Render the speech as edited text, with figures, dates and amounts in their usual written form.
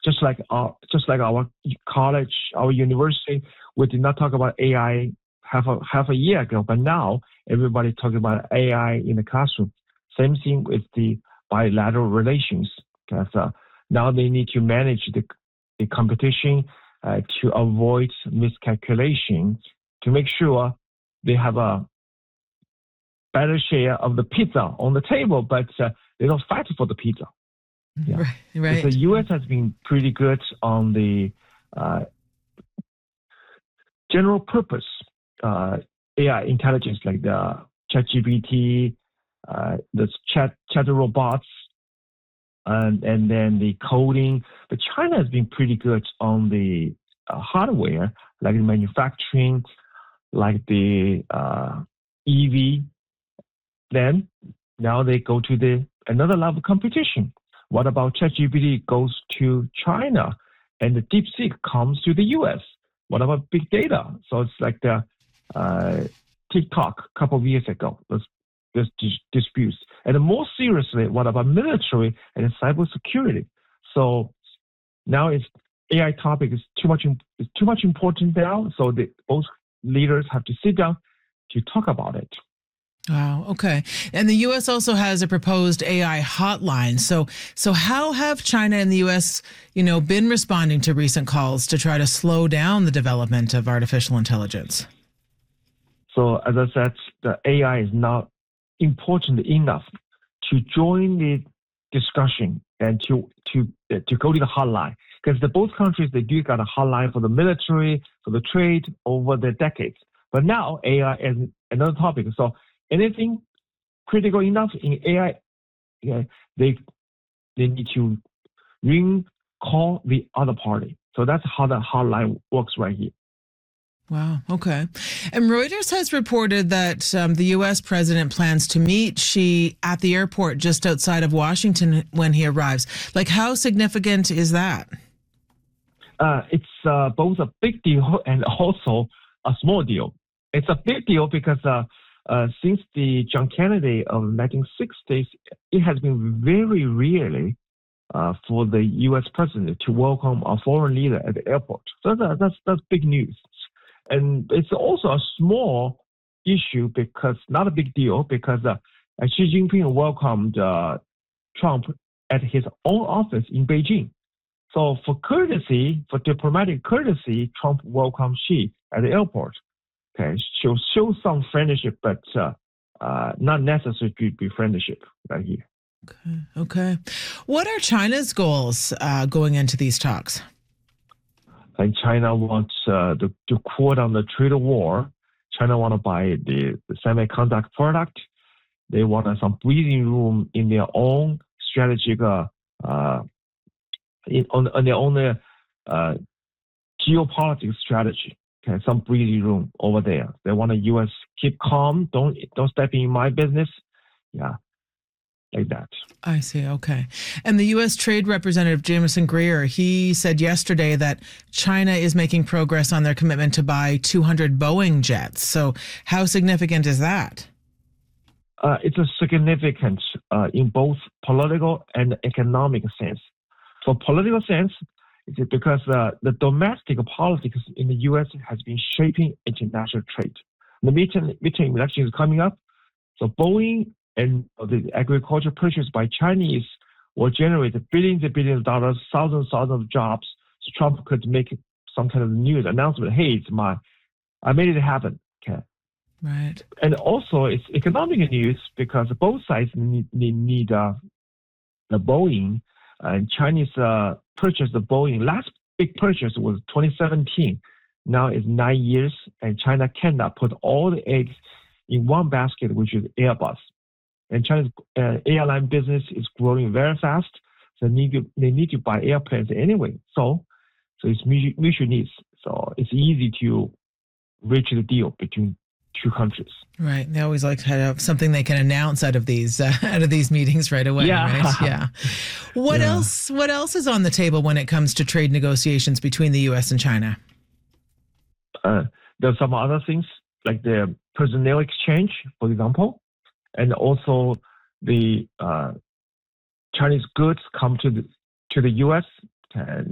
our college, our university, we did not talk about AI half a year ago, but now everybody talking about AI in the classroom. Same thing with the bilateral relations, because now they need to manage the competition to avoid miscalculation, to make sure they have a better share of the pizza on the table, but they don't fight for the pizza. Yeah. Right. The U.S. has been pretty good on the general purpose AI intelligence, like the ChatGPT, the chat robots, and then the coding. But China has been pretty good on the hardware, like the manufacturing, like the EV. Then now they go to another level of competition. What about ChatGPT goes to China and the DeepSeek comes to the US? What about big data? So it's like the TikTok a couple of years ago. There's disputes. And more seriously, what about military and cybersecurity? So now AI topic is too much important now. So both leaders have to sit down to talk about it. Wow. Okay. And the U.S. also has a proposed AI hotline. So how have China and the U.S., been responding to recent calls to try to slow down the development of artificial intelligence? So as I said, the AI is not important enough to join the discussion and to go to the hotline, because both countries, they do got a hotline for the military, for the trade over the decades. But now AI is another topic. So anything critical enough in AI, they need to call the other party. So that's how the hotline works right here. Wow. Okay. And Reuters has reported that the U.S. president plans to meet Xi at the airport just outside of Washington when he arrives. Like, how significant is that? It's both a big deal and also a small deal. It's a big deal because since the John Kennedy of the 1960s, it has been very rarely for the U.S. president to welcome a foreign leader at the airport. So that's big news. And it's also a small issue, because not a big deal, because Xi Jinping welcomed Trump at his own office in Beijing. So for diplomatic courtesy, Trump welcomed Xi at the airport. Okay, show some friendship, but not necessary to be friendship right here. Okay. What are China's goals going into these talks? And China wants to quote on the trade war. China want to buy the semiconductor product. They want some breathing room in their own strategic, on their own geopolitics strategy. Okay, some breathing room over there. They want the U.S. keep calm. Don't step in my business. Yeah. Like that. I see. Okay. And the U.S. Trade Representative Jamieson Greer, he said yesterday that China is making progress on their commitment to buy 200 Boeing jets. So how significant is that? It's a significant in both political and economic sense. For political sense, it's because the domestic politics in the U.S. has been shaping international trade. The midterm election is coming up. So Boeing and the agriculture purchase by Chinese will generate billions and billions of dollars, thousands of jobs. So Trump could make some kind of news announcement. Hey, I made it happen. Okay. Right. And also it's economic news, because both sides need the Boeing. And Chinese purchased the Boeing. Last big purchase was 2017. Now it's 9 years, and China cannot put all the eggs in one basket, which is Airbus. And China's airline business is growing very fast, so they need to buy airplanes anyway. So it's mutual needs. So it's easy to reach the deal between two countries. Right. They always like to have something they can announce out of these meetings right away. Yeah. Right. Yeah. What else is on the table when it comes to trade negotiations between the U.S. and China? There's some other things, like the personnel exchange, for example. And also the Chinese goods come to the U.S. and